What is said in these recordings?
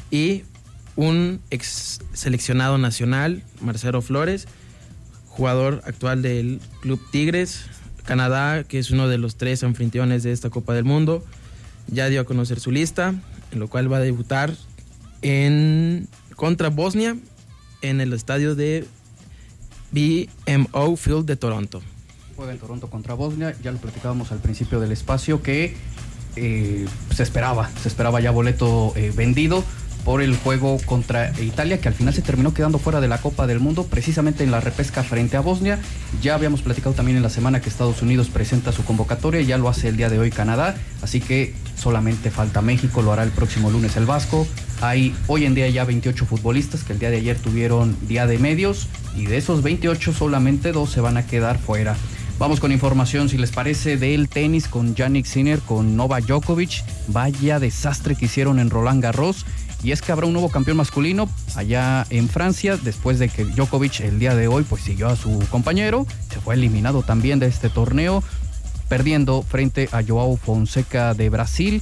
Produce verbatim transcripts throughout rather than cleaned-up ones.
y un ex seleccionado nacional, Marcelo Flores, jugador actual del Club Tigres. Canadá, que es uno de los tres anfitriones de esta Copa del Mundo, ya dio a conocer su lista, en lo cual va a debutar en contra Bosnia en el estadio de B M O Field de Toronto. Juega en Toronto contra Bosnia, ya lo platicábamos al principio del espacio que eh, se esperaba, se esperaba ya boleto eh, vendido por el juego contra Italia, que al final se terminó quedando fuera de la Copa del Mundo, precisamente en la repesca frente a Bosnia. Ya habíamos platicado también en la semana que Estados Unidos presenta su convocatoria, ya lo hace el día de hoy Canadá, así que solamente falta México, lo hará el próximo lunes el Vasco. Hay hoy en día ya veintiocho futbolistas que el día de ayer tuvieron día de medios, y de esos veintiocho solamente dos se van a quedar fuera. Vamos con información, si les parece, del tenis con Jannik Sinner, con Novak Djokovic. Vaya desastre que hicieron en Roland Garros. Y es que habrá un nuevo campeón masculino allá en Francia, después de que Djokovic el día de hoy pues siguió a su compañero, se fue eliminado también de este torneo, perdiendo frente a Joao Fonseca de Brasil,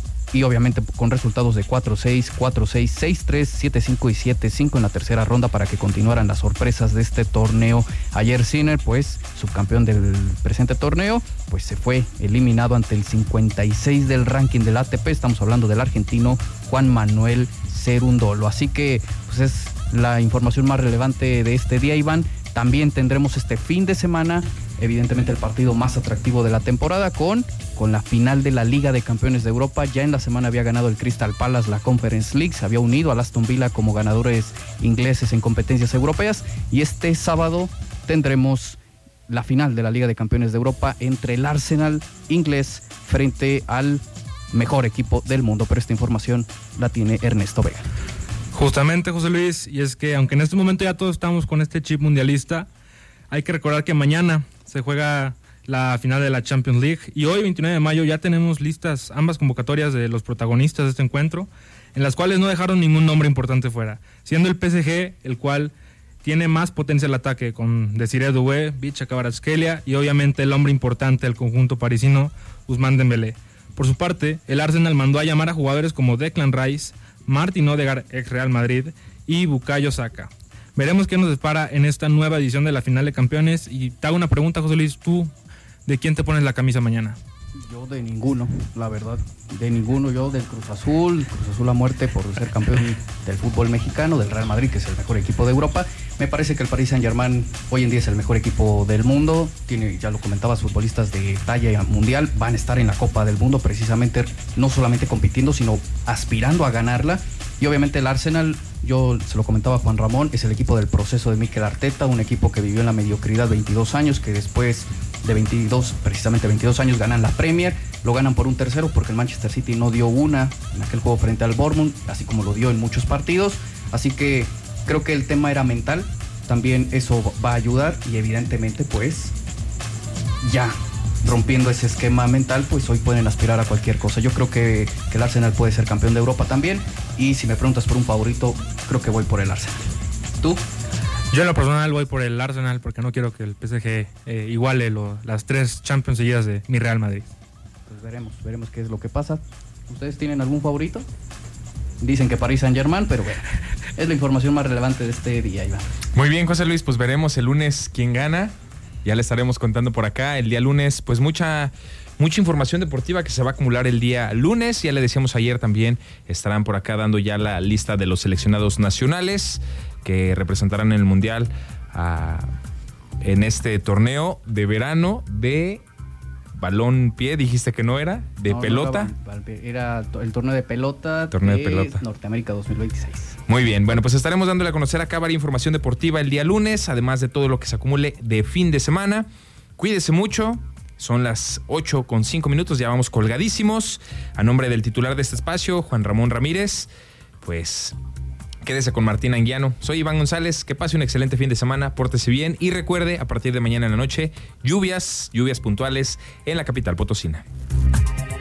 y obviamente con resultados de cuatro seis, cuatro seis, seis tres, siete cinco y siete cinco en la tercera ronda para que continuaran las sorpresas de este torneo. Ayer Sinner, pues subcampeón del presente torneo, pues se fue eliminado ante el cincuenta y seis del ranking del A T P, estamos hablando del argentino Juan Manuel Cerundolo. Así que pues es la información más relevante de este día, Iván. También tendremos este fin de semana, evidentemente, el partido más atractivo de la temporada con, con la final de la Liga de Campeones de Europa. Ya en la semana había ganado el Crystal Palace la Conference League, se había unido al Aston Villa como ganadores ingleses en competencias europeas, y este sábado tendremos la final de la Liga de Campeones de Europa entre el Arsenal inglés frente al mejor equipo del mundo. Pero esta información la tiene Ernesto Vega. Justamente, José Luis, y es que aunque en este momento ya todos estamos con este chip mundialista, hay que recordar que mañana se juega la final de la Champions League, y hoy, veintinueve de mayo, ya tenemos listas ambas convocatorias de los protagonistas de este encuentro, en las cuales no dejaron ningún nombre importante fuera, siendo el P S G el cual tiene más potencia al ataque, con Desiree Doué, Vicha Kvaratskhelia y obviamente el hombre importante del conjunto parisino, Ousmane Dembélé. Por su parte, el Arsenal mandó a llamar a jugadores como Declan Rice, Martin Odegaard, ex Real Madrid, y Bukayo Saka. Veremos qué nos depara en esta nueva edición de la final de campeones. Y te hago una pregunta, José Luis, ¿tú de quién te pones la camisa mañana? Yo de ninguno, la verdad, de ninguno. Yo del Cruz Azul, Cruz Azul a muerte por ser campeón del fútbol mexicano, del Real Madrid, que es el mejor equipo de Europa. Me parece que el Paris Saint-Germain hoy en día es el mejor equipo del mundo. Tiene, ya lo comentabas, futbolistas de talla mundial, van a estar en la Copa del Mundo precisamente, no solamente compitiendo, sino aspirando a ganarla. Y obviamente el Arsenal, yo se lo comentaba a Juan Ramón, es el equipo del proceso de Mikel Arteta, un equipo que vivió en la mediocridad veintidós años, que después de veintidós, precisamente veintidós años, ganan la Premier, lo ganan por un tercero porque el Manchester City no dio una en aquel juego frente al Bournemouth, así como lo dio en muchos partidos. Así que creo que el tema era mental, también eso va a ayudar, y evidentemente pues ya rompiendo ese esquema mental, pues hoy pueden aspirar a cualquier cosa. Yo creo que, que el Arsenal puede ser campeón de Europa también, y si me preguntas por un favorito, creo que voy por el Arsenal. ¿Tú? Yo en lo personal voy por el Arsenal porque no quiero que el P S G eh, iguale lo, las tres Champions seguidas de mi Real Madrid. Pues veremos, veremos qué es lo que pasa. ¿Ustedes tienen algún favorito? Dicen que Paris Saint-Germain, pero bueno, es la información más relevante de este día, Iván. Muy bien, José Luis, pues veremos el lunes quién gana. Ya le estaremos contando por acá. El día lunes, pues mucha, mucha información deportiva que se va a acumular el día lunes. Ya le decíamos ayer también, estarán por acá dando ya la lista de los seleccionados nacionales que representarán en el Mundial uh, en este torneo de verano de balón pie, dijiste que no era, de no, pelota. No era, era el torneo de pelota torneo de, de pelota Norteamérica dos mil veintiséis. Muy bien, bueno, pues estaremos dándole a conocer acá varias información deportiva el día lunes, además de todo lo que se acumule de fin de semana. Cuídese mucho, son las ocho con cinco minutos, ya vamos colgadísimos. A nombre del titular de este espacio, Juan Ramón Ramírez, pues quédese con Martín Anguiano. Soy Iván González, que pase un excelente fin de semana, pórtese bien y recuerde, a partir de mañana en la noche, lluvias, lluvias puntuales en la capital potosina.